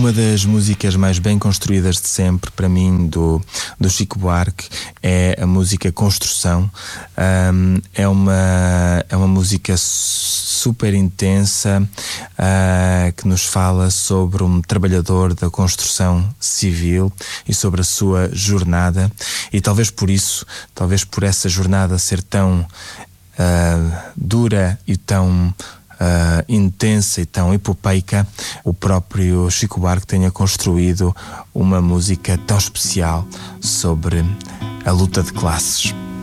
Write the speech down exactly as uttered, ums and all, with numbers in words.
Uma das músicas mais bem construídas de sempre, para mim, do, do Chico Buarque, é a música Construção. Um, é, uma, é uma música super intensa, uh, que nos fala sobre um trabalhador da construção civil e sobre a sua jornada. E talvez por isso, talvez por essa jornada ser tão uh, dura e tão Uh, intensa e tão epopeica, o próprio Chico Buarque tenha construído uma música tão especial sobre a luta de classes.